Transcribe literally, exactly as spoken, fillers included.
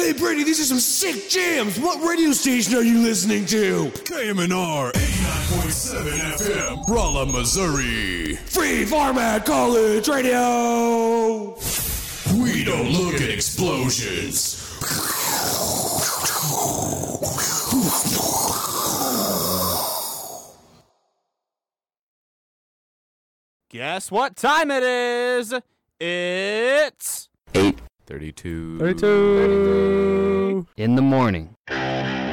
Hey, Brady, these are some sick jams. What radio station are you listening to? K M N R eighty-nine point seven F M, Rolla, Missouri. Free Format College Radio. We don't look at explosions. Guess what time it is? It's eight thirty-two. thirty-two in the morning.